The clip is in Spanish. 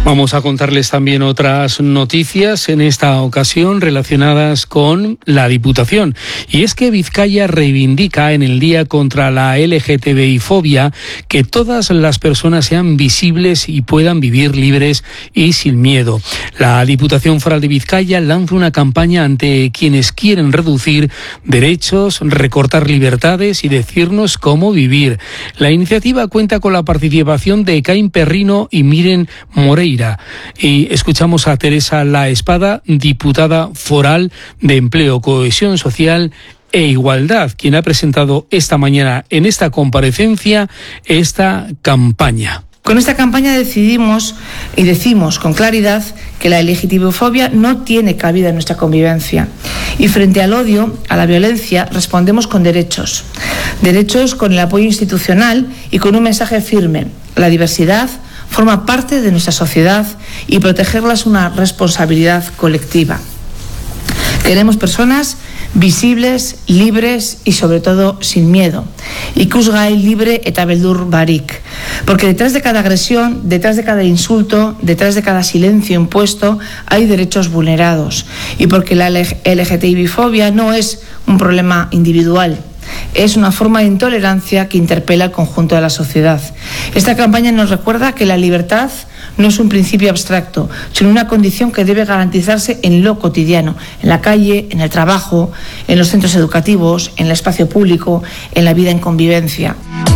Vamos a contarles también otras noticias, en esta ocasión relacionadas con la Diputación. Y es que Vizcaya reivindica en el Día contra la LGTBI-fobia que todas las personas sean visibles y puedan vivir libres y sin miedo. La Diputación Foral de Vizcaya lanza una campaña ante quienes quieren reducir derechos, recortar libertades y decirnos cómo vivir. La iniciativa cuenta con la participación de Caín Perrino y Miren Moreira. Y escuchamos a Teresa La Espada, diputada foral de Empleo, Cohesión Social e Igualdad, quien ha presentado esta mañana en esta comparecencia esta campaña. Con esta campaña decidimos y decimos con claridad que la LGTBI-fobia no tiene cabida en nuestra convivencia. Y frente al odio, a la violencia, respondemos con derechos. Derechos con el apoyo institucional y con un mensaje firme. La diversidad forma parte de nuestra sociedad y protegerla es una responsabilidad colectiva. Queremos personas visibles, libres y sobre todo sin miedo. Ikusgai libre eta beldur barik. Porque detrás de cada agresión, detrás de cada insulto, detrás de cada silencio impuesto, hay derechos vulnerados. Y porque la LGTBI-fobia no es un problema individual. Es una forma de intolerancia que interpela al conjunto de la sociedad. Esta campaña nos recuerda que la libertad no es un principio abstracto, sino una condición que debe garantizarse en lo cotidiano, en la calle, en el trabajo, en los centros educativos, en el espacio público, en la vida en convivencia.